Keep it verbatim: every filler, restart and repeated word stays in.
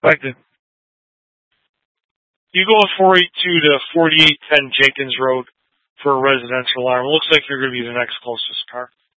Like the, you go four eighty-two to forty-eight ten Jenkins Road for a residential alarm. It looks like you're going to be the next closest car.